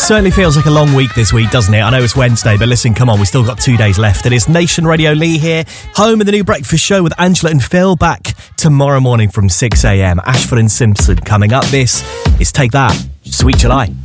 Certainly feels like a long week this week, doesn't it? I know it's Wednesday, but listen, come on, we've still got 2 days left. It is Nation Radio Lee here, home of the new breakfast show with Angela and Phil, back tomorrow morning from 6 a.m. Ashford and Simpson coming up. This is Take That, Sweet July.